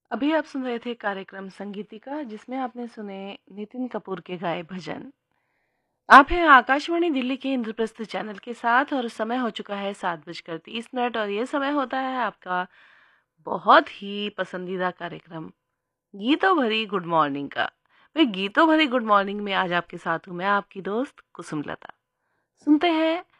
अभी आप सुन रहे थे कार्यक्रम संगीतिका जिसमें आपने सुने नितिन कपूर के गाए भजन। आप हैं आकाशवाणी दिल्ली के इंद्रप्रस्थ चैनल के साथ और समय हो चुका है 7:30 और ये समय होता है आपका बहुत ही पसंदीदा कार्यक्रम गीतों भरी गुड मॉर्निंग का। भाई गीतों भरी गुड मॉर्निंग में आज आपके साथ हूँ मैं आपकी दोस्त कुसुमलता। सुनते हैं